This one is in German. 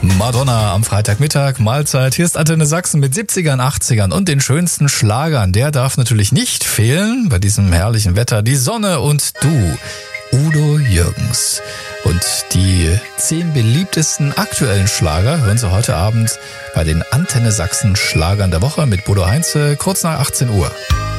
Madonna am Freitagmittag, Mahlzeit. Hier ist Antenne Sachsen mit 70ern, 80ern und den schönsten Schlagern. Der darf natürlich nicht fehlen bei diesem herrlichen Wetter. Die Sonne und du, Udo Jürgens. Und die 10 beliebtesten aktuellen Schlager hören Sie heute Abend bei den Antenne Sachsen Schlagern der Woche mit Bodo Heinze, kurz nach 18 Uhr.